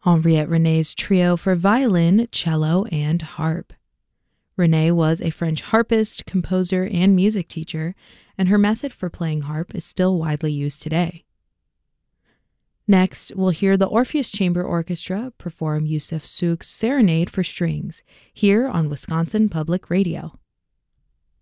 Henriette René's trio for violin, cello, and harp. René was a French harpist, composer, and music teacher, and her method for playing harp is still widely used today. Next, we'll hear the Orpheus Chamber Orchestra perform Yusef Souk's Serenade for Strings, here on Wisconsin Public Radio.